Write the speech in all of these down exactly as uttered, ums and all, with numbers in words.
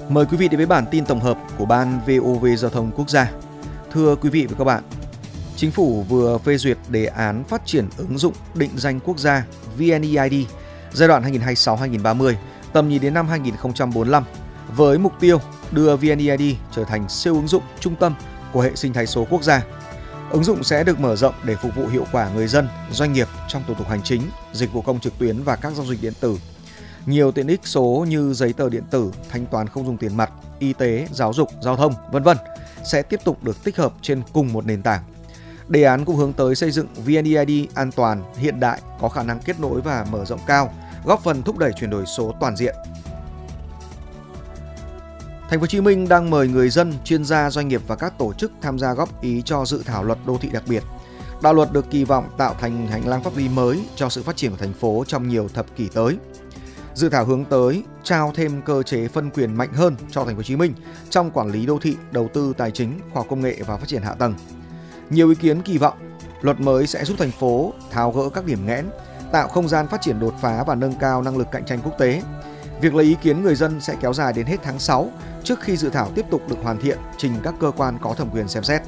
Mời quý vị đến với bản tin tổng hợp của Ban vê o vê Giao thông Quốc gia. Thưa quý vị và các bạn, Chính phủ vừa phê duyệt đề án phát triển ứng dụng định danh quốc gia vê en e i đê giai đoạn hai nghìn không trăm hai mươi sáu đến hai nghìn không trăm ba mươi, tầm nhìn đến năm hai nghìn không trăm bốn mươi lăm, với mục tiêu đưa vê en e i đê trở thành siêu ứng dụng trung tâm của hệ sinh thái số quốc gia. Ứng dụng sẽ được mở rộng để phục vụ hiệu quả người dân, doanh nghiệp trong thủ tục hành chính, dịch vụ công trực tuyến và các giao dịch điện tử. Nhiều tiện ích số như giấy tờ điện tử, thanh toán không dùng tiền mặt, y tế, giáo dục, giao thông, vân vân sẽ tiếp tục được tích hợp trên cùng một nền tảng. Đề án cũng hướng tới xây dựng vê en e i đê an toàn, hiện đại, có khả năng kết nối và mở rộng cao, góp phần thúc đẩy chuyển đổi số toàn diện. Thành phố Hồ Chí Minh đang mời người dân, chuyên gia, doanh nghiệp và các tổ chức tham gia góp ý cho dự thảo luật đô thị đặc biệt. Đạo luật được kỳ vọng tạo thành hành lang pháp lý mới cho sự phát triển của thành phố trong nhiều thập kỷ tới. Dự thảo hướng tới trao thêm cơ chế phân quyền mạnh hơn cho Thành phố Hồ Chí Minh trong quản lý đô thị, đầu tư tài chính, khoa học công nghệ và phát triển hạ tầng. Nhiều ý kiến kỳ vọng luật mới sẽ giúp thành phố tháo gỡ các điểm nghẽn, tạo không gian phát triển đột phá và nâng cao năng lực cạnh tranh quốc tế. Việc lấy ý kiến người dân sẽ kéo dài đến hết tháng sáu trước khi dự thảo tiếp tục được hoàn thiện trình các cơ quan có thẩm quyền xem xét.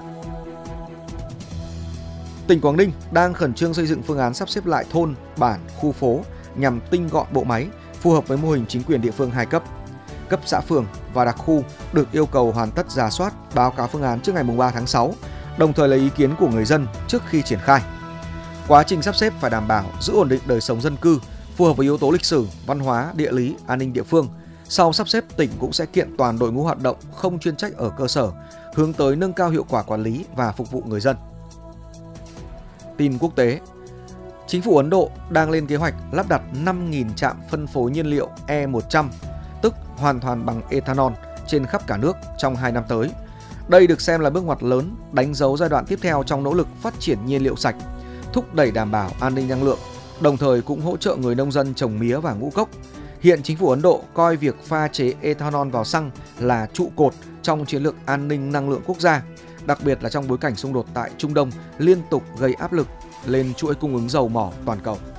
Tỉnh Quảng Ninh đang khẩn trương xây dựng phương án sắp xếp lại thôn, bản, khu phố nhằm tinh gọn bộ máy, phù hợp với mô hình chính quyền địa phương hai cấp. Cấp xã phường và đặc khu được yêu cầu hoàn tất rà soát, báo cáo phương án trước ngày ba tháng sáu, đồng thời lấy ý kiến của người dân trước khi triển khai. Quá trình sắp xếp phải đảm bảo giữ ổn định đời sống dân cư, phù hợp với yếu tố lịch sử, văn hóa, địa lý, an ninh địa phương. Sau sắp xếp, tỉnh cũng sẽ kiện toàn đội ngũ hoạt động không chuyên trách ở cơ sở, hướng tới nâng cao hiệu quả quản lý và phục vụ người dân. Tin quốc tế. Chính phủ Ấn Độ đang lên kế hoạch lắp đặt năm nghìn trạm phân phối nhiên liệu E một trăm, tức hoàn toàn bằng ethanol, trên khắp cả nước trong hai năm tới. Đây được xem là bước ngoặt lớn, đánh dấu giai đoạn tiếp theo trong nỗ lực phát triển nhiên liệu sạch, thúc đẩy đảm bảo an ninh năng lượng, đồng thời cũng hỗ trợ người nông dân trồng mía và ngũ cốc. Hiện chính phủ Ấn Độ coi việc pha chế ethanol vào xăng là trụ cột trong chiến lược an ninh năng lượng quốc gia, đặc biệt là trong bối cảnh xung đột tại Trung Đông liên tục gây áp lực lên chuỗi cung ứng dầu mỏ toàn cầu.